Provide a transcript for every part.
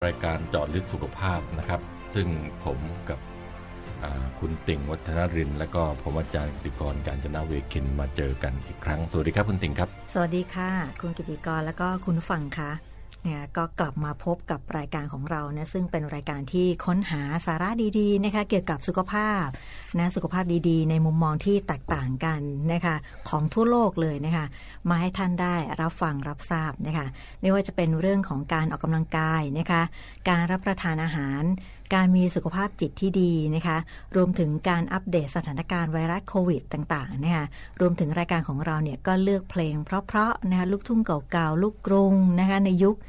รายการเจาะลึกสุขภาพนะครับซึ่งผมกับคุณติ่งวัฒนรินทร์และก็ผมอาจารย์กิติกรกาญจนาเวคินมาเจอกันอีกครั้งสวัสดีครับคุณติ่งครับสวัสดีค่ะคุณกิติกรแล้วก็คุณผู้ฟังค่ะเนี่ยก็กลับมาพบกับรายการของเรานะซึ่งเป็นรายการที่ค้นหาสาระดีๆนะคะเกี่ยวกับสุขภาพนะสุขภาพดีๆในมุมมองที่แตกต่างกันนะคะของทั่วโลกเลยนะคะมาให้ท่านได้รับฟังรับทราบนะคะไม่ว่าจะเป็นเรื่องของการออกกำลังกายนะคะการรับประทานอาหารการมีสุขภาพจิตที่ดีนะคะรวมถึงการอัปเดตสถานการณ์ไวรัสโควิดต่างๆนะคะรวมถึงรายการของเราเนี่ยก็เลือกเพลงเพราะๆนะคะลูกทุ่งเก่าๆลูกกรุงนะคะในยุค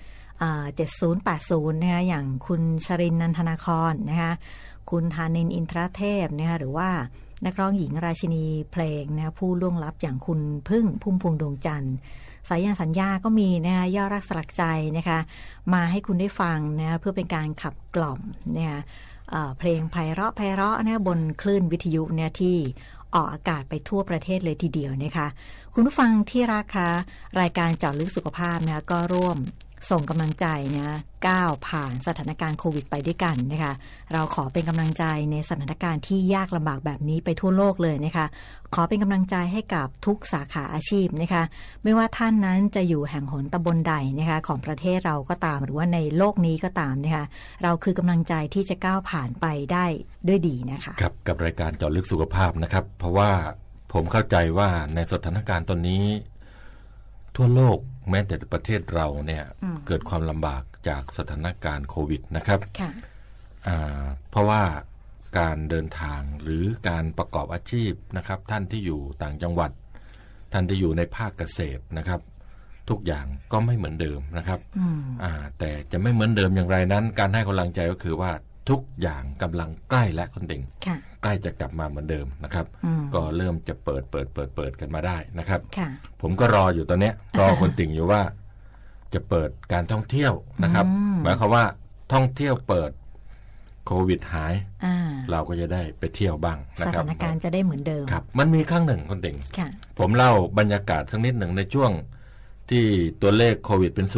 70-80นะคะอย่างคุณชรินทร์นันทนาครนะคะคุณธานินทร์อินทรเทพนะคะหรือว่านักร้องหญิงราชินีเพลงนะคะผู้ล่วงลับอย่างคุณพึ่งพุ่มพวงดวงจันทร์สายสัญญาก็มีนะคะย่อรักสลักใจนะคะมาให้คุณได้ฟังนะเพื่อเป็นการขับกล่อมนะคะเพลงไพเราะนะบนคลื่นวิทยุเนี่ยที่ออกอากาศไปทั่วประเทศเลยทีเดียวนะคะคุณผู้ฟังที่รักคะรายการเจาะลึกสุขภาพนะก็ร่วมส่งกำลังใจนะก้าวผ่านสถานการณ์โควิดไปด้วยกันนะคะเราขอเป็นกำลังใจในสถานการณ์ที่ยากลำบากแบบนี้ไปทั่วโลกเลยนะคะขอเป็นกำลังใจให้กับทุกสาขาอาชีพนะคะไม่ว่าท่านนั้นจะอยู่แห่งหนตำบลใดนะคะของประเทศเราก็ตามหรือว่าในโลกนี้ก็ตามนะคะเราคือกำลังใจที่จะก้าวผ่านไปได้ด้วยดีนะคะครับกับรายการเจาะลึกสุขภาพนะครับเพราะว่าผมเข้าใจว่าในสถานการณ์ตอนนี้ทั่วโลกแม้แต่ประเทศเราเนี่ยเกิดความลำบากจากสถานการณ์โควิดนะครับเพราะว่าการเดินทางหรือการประกอบอาชีพนะครับท่านที่อยู่ต่างจังหวัดท่านที่อยู่ในภาคเกษตรนะครับทุกอย่างก็ไม่เหมือนเดิมนะครับแต่จะไม่เหมือนเดิมอย่างไรนั้นการให้กำลังใจก็คือว่าทุกอย่างกำลังใกล้และคนติ่งใกล้จะกลับมาเหมือนเดิมนะครับก็เริ่มจะเปิดกันมาได้นะครับผมก็รออยู่ตอนนี้รอคนติ่งอยู่ว่าจะเปิดการท่องเที่ยวนะครับหมายความว่าท่องเที่ยวเปิดโควิดหายเราก็จะได้ไปเที่ยวบ้างนะครับสถานการณ์จะได้เหมือนเดิมครับมันมีครั้งหนึ่งคนติ่งผมเล่าบรรยากาศสักนิดหนึ่งในช่วงที่ตัวเลขโควิดเป็น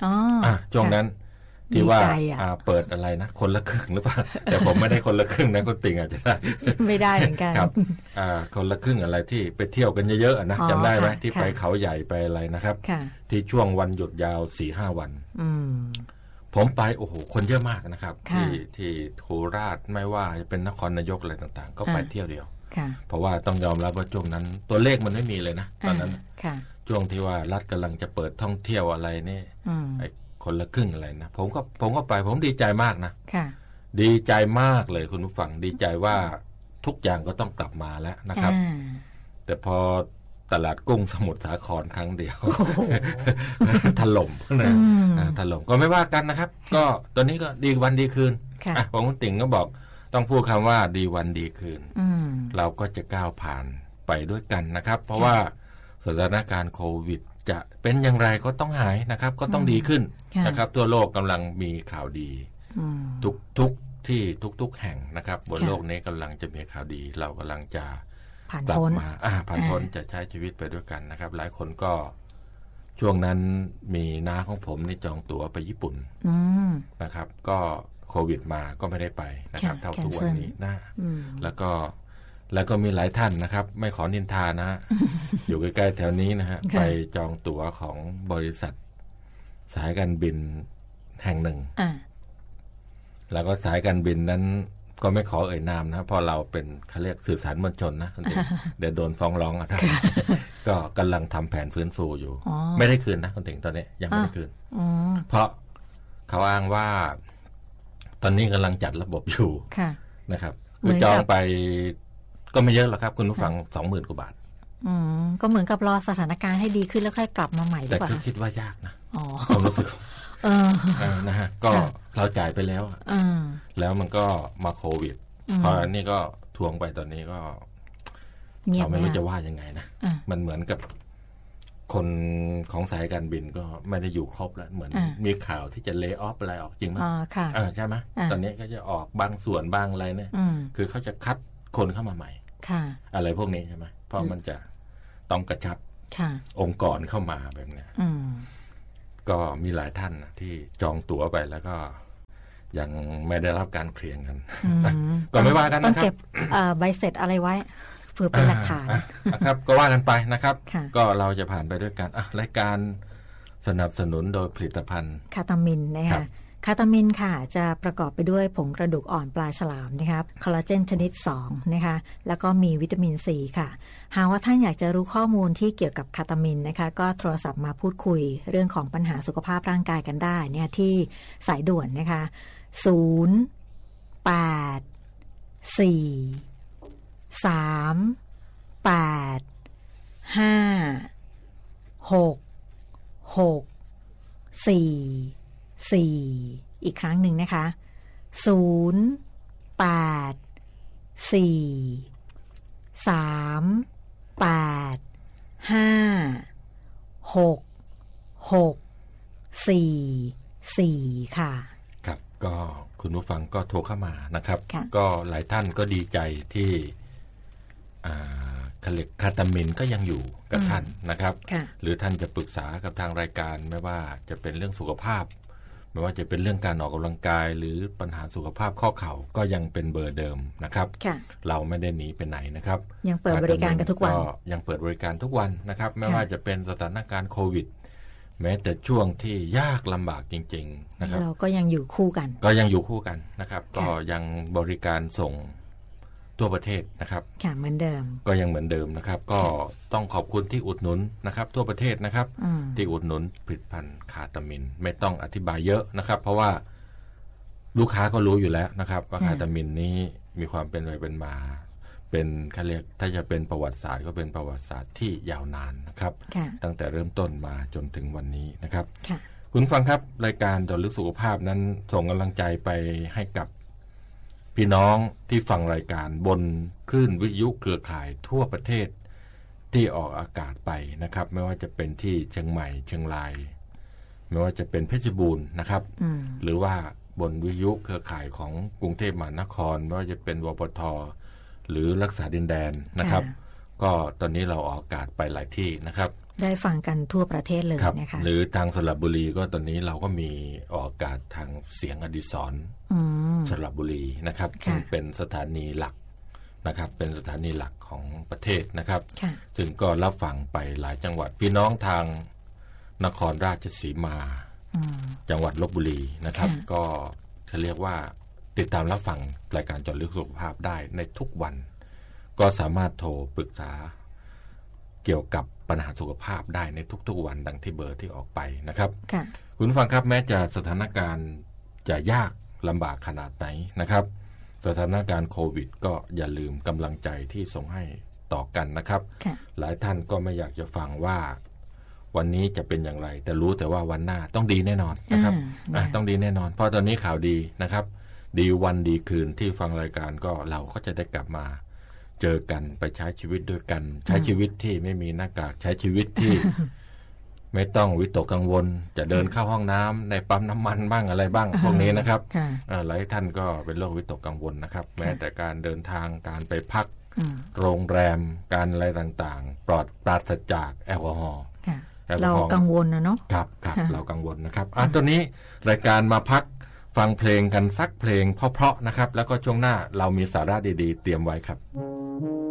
0ช่วงนั้นที่ว่าเปิดอะไรนะคนละครึ่งหรือเปล่าแต่ผมไม่ได้คนละครึ่งนะคุณติ่งอาจจะได้ไม่ได้เหมือนกันครับคนละครึ่งอะไรที่ไปเที่ยวกันเยอะๆนะจำได้ไหมที่ไปเขาใหญ่ไปอะไรนะครับที่ช่วงวันหยุดยาว 4-5 วันผมไปโอ้โหคนเยอะมากนะครับที่โคราชไม่ว่าจะเป็นนครนายกอะไรต่างๆก็ไปเที่ยวเดียวเพราะว่าต้องยอมรับว่าช่วงนั้นตัวเลขมันไม่มีเลยนะตอนนั้นช่วงที่ว่ารัฐกำลังจะเปิดท่องเที่ยวอะไรนี่คนละครึ่งอะไรนะผมก็ไปผมดีใจมากนะดีใจมากเลยคุณผู้ฟังดีใจว่าทุกอย่างก็ต้องกลับมาแล้วนะครับแต่พอตลาดกุ้งสมุทรสาครครั้งเดียวถล่มนะถล่มก็ไม่ว่ากันนะครับก็ตอนนี้ก็ดีวันดีคืนผมคุณติ่งก็บอกต้องพูดคำว่าดีวันดีคืนเราก็จะก้าวผ่านไปด้วยกันนะครับเพราะว่าสถานการณ์โควิดจะเป็นอย่างไรก็ต้องหายนะครับก็ต้องดีขึ้นนะครับทั่วโลกกำลังมีข่าวดีทุกที่ทุกแห่งนะครับบนโลกนี้กำลังจะมีข่าวดีเรากำลังจะกลับมาผ่านพ้นจะใช้ชีวิตไปด้วยกันนะครับหลายคนก็ช่วงนั้นมีน้าของผมนี่จองตั๋วไปญี่ปุ่นนะครับก็โควิดมาก็ไม่ได้ไปนะครับเท่าทุกวันนี้นะแล้วก็มีหลายท่านนะครับไม่ขอนินทานะ อยู่ใกล้ๆแถวนี้นะฮะไปจองตั๋วของบริษัทสายการบินแห่งหนึ่งแล้วก็สายการบินนั้นก็ไม่ขอเอ่ยนามนะเพราะเราเป็นเขาเรียกสื่อสารมวลชนนะเดี๋ยวโดนฟ้องร้องท่านก็กำลังทำแผนฟื้นฟูอยู่ไม่ได้คืนนะคุณติ่งตอนนี้ยังไม่ได้คืนเพราะเขาอ้างว่าตอนนี้กำลังจัดระบบอยู่นะครับคือจองไปก็ไม่เยอะหรอกครับคุณผู้ฟัง 20,000 กว่าบาทก็เหมือนกับรอสถานการณ์ให้ดีขึ้นแล้วค่อยกลับมาใหม่ดีกว่าแต่คิดว่ายากนะความรู้สึกนะฮะก็เราจ่ายไปแล้วแล้วมันก็มาโควิดเพราะนี่ก็ทวงไปตอนนี้ก็เราไม่รู้จะว่ายังไงนะมันเหมือนกับคนของสายการบินก็ไม่ได้อยู่ครบแล้วเหมือนมีข่าวที่จะเลย์ออฟอะไรออกจริงไหมใช่ไหมตอนนี้ก็จะออกบางส่วนบางอะไรเนี่ยคือเขาจะคัดคนเข้ามาใหม่อะไรพวกนี้ใช่ไหมเพราะมันจะต้องกระชับองค์กรเข้ามาแบบนี้ก็มีหลายท่านที่จองตั๋วไปแล้วก็ยังไม่ได้รับการเคลียร์กันก็ไม่ว่ากันนะครับต้องเก็บใบเสร็จอะไรไว้เพื่อเป็นหลักฐานนะครับก็ว่ากันไปนะครับก็เราจะผ่านไปด้วยกันรายการสนับสนุนโดยผลิตภัณฑ์คาตามินนะคะคาตามินค่ะจะประกอบไปด้วยผงกระดูกอ่อนปลาฉลามนะครับคอลลาเจนชนิด2นะคะแล้วก็มีวิตามินซีค่ะหากว่าท่านอยากจะรู้ข้อมูลที่เกี่ยวกับคาตามินนะคะก็โทรศัพท์มาพูดคุยเรื่องของปัญหาสุขภาพร่างกายกันได้เนี่ยที่สายด่วนนะคะ084385664อีกครั้งหนึ่งนะคะ084385664ค่ะครับก็คุณผู้ฟังก็โทรเข้ามานะครับก็หลายท่านก็ดีใจที่คาตามินก็ยังอยู่กับท่านนะครับหรือท่านจะปรึกษากับทางรายการไม่ว่าจะเป็นเรื่องสุขภาพไม่ว่าจะเป็นเรื่องการออกกำลังกายหรือปัญหาสุขภาพข้อเข่าก็ยังเป็นเบอร์เดิมนะครับเราไม่ได้หนีไปไหนนะครับยังเปิดบริการกันทุกวันก็ยังเปิดบริการทุกวันนะครับไม่ว่าจะเป็นสถานการณ์โควิดแม้แต่ช่วงที่ยากลำบากจริงๆนะครับเราก็ยังอยู่คู่กันนะครับก็ยังบริการส่งทั่วประเทศนะครับค่ะเหมือนเดิมก็ยังเหมือนเดิมนะครับก็ต้องขอบคุณที่อุดหนุนนะครับทั่วประเทศนะครับที่อุดหนุนผลิตภัณฑ์คาตามินไม่ต้องอธิบายเยอะนะครับเพราะว่าลูกค้าก็รู้อยู่แล้วนะครับว่าคาตามินนี้มีความเป็นไปเป็นมาเป็นเขาเรียกถ้าจะเป็นประวัติศาสตร์ก็เป็นประวัติศาสตร์ที่ยาวนานนะครับตั้งแต่เริ่มต้นมาจนถึงวันนี้นะครับคุณฟังครับรายการเจาะลึกสุขภาพนั้นส่งกำลังใจไปให้กับพี่น้องที่ฟังรายการบนคลื่นวิทยุเครือข่ายทั่วประเทศที่ออกอากาศไปนะครับไม่ว่าจะเป็นที่เชียงใหม่เชียงรายไม่ว่าจะเป็นเพชรบูรณ์นะครับหรือว่าบนวิทยุเครือข่ายของกรุงเทพมหานครไม่ว่าจะเป็นวปท.หรือรักษาดินแดนนะครับก็ตอนนี้เราออกอากาศไปหลายที่นะครับได้ฟังกันทั่วประเทศเลยนะคะหรือทางสระบุรีก็ตอนนี้เราก็มีออกอากาศทางเสียงอดิศรสระบุรีนะครับซึ่งเป็นสถานีหลักนะครับเป็นสถานีหลักของประเทศนะครับซึ่งก็รับฟังไปหลายจังหวัดพี่น้องทางนครราชสีมาจังหวัดลพบุรีนะครับก็จะเรียกว่าติดตามรับฟังรายการเจาะลึกสุขภาพได้ในทุกวันก็สามารถโทรปรึกษาเกี่ยวกับปัญหาสุขภาพได้ในทุกๆวันดังที่เบอร์ที่ออกไปนะครับคุณผู้ฟังครับแม้จะสถานการณ์จะยากลำบากขนาดไหนนะครับสถานการณ์โควิดก็อย่าลืมกำลังใจที่ส่งให้ต่อกันนะครับหลายท่านก็ไม่อยากจะฟังว่าวันนี้จะเป็นอย่างไรแต่รู้แต่ว่าวันหน้าต้องดีแน่นอนนะครับต้องดีแน่นอนเพราะตอนนี้ข่าวดีนะครับดีวันดีคืนที่ฟังรายการก็เราก็จะได้กลับมาเจอกันไปใช้ชีวิตด้วยกันใช้ชีวิตที่ไม่มีหน้ากากใช้ชีวิตที่ ไม่ต้องวิตกกังวลจะเดินเข้าห้องน้ำในปั๊มน้ำมันบ้างอะไรบ้างพวกนี้นะครับหลายท่านก็เป็นโรควิตกกังวลนะครับแม้แต่การเดินทางการไปพักโรงแรมการอะไรต่างๆปราศจากแอลกอฮอล์เรากังวลนะเนาะครับเรากังวลนะครับตอนนี้รายการมาพักฟังเพลงกันสักเพลงเพราะๆนะครับแล้วก็ช่วงหน้าเรามีสาระดีๆเตรียมไว้ครับ